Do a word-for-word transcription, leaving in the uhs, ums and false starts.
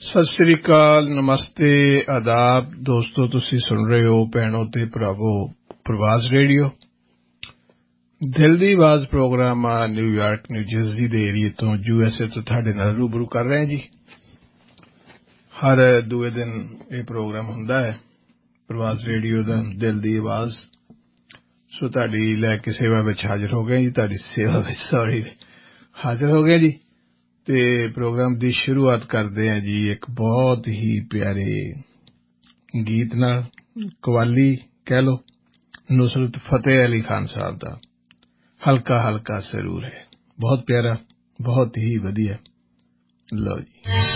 ਸਤਿ ਸ੍ਰੀ ਅਕਾਲ, ਨਮਸਤੇ, ਆਦਾਬ ਦੋਸਤੋ। ਤੁਸੀਂ ਸੁਣ ਰਹੇ ਹੋ ਭੈਣੋ ਤੇ ਭਰਾਵੋ ਪ੍ਰਵਾਸ ਰੇਡੀਓ। ਦਿਲ ਦੀ ਆਵਾਜ਼ ਪ੍ਰੋਗਰਾਮ ਆ ਨਿਊਯਾਰਕ ਨਿਊ ਜਰਸੀ ਦੇ ਏਰੀਏ ਤੋਂ ਯੂ ਐਸ ਏ ਤੋਂ ਤੁਹਾਡੇ ਨਾਲ ਰੂਬਰੂ ਕਰ ਰਹੇ ਜੀ। ਹਰ ਦੂਏ ਦਿਨ ਇਹ ਪ੍ਰੋਗਰਾਮ ਹੁੰਦਾ ਹੈ ਪ੍ਰਵਾਸ ਰੇਡੀਓ ਦਾ ਦਿਲ ਦੀ ਆਵਾਜ਼। ਸੋ ਤੁਹਾਡੀ ਲੈ ਕੇ ਸੇਵਾ ਵਿੱਚ ਹਾਜ਼ਰ ਹੋ ਗਏ ਜੀ, ਤੁਹਾਡੀ ਸੇਵਾ ਵਿੱਚ ਸੌਰੀ ਹਾਜ਼ਰ ਹੋ ਗਏ ਜੀ। ਤੇ ਪ੍ਰੋਗਰਾਮ ਦੀ ਸ਼ੁਰੂਆਤ ਕਰਦੇ ਹਾਂ ਜੀ ਇੱਕ ਬਹੁਤ ਹੀ ਪਿਆਰੇ ਗੀਤ ਨਾਲ, ਕਵਾਲੀ ਕਹਿ ਲਓ, ਨੁਸਰਤ ਫਤਿਹ ਅਲੀ ਖਾਨ ਸਾਹਿਬ ਦਾ ਹਲਕਾ ਹਲਕਾ ਸਰੂਰ ਹੈ। ਬਹੁਤ ਪਿਆਰਾ, ਬਹੁਤ ਹੀ ਵਧੀਆ। ਲਓ ਜੀ।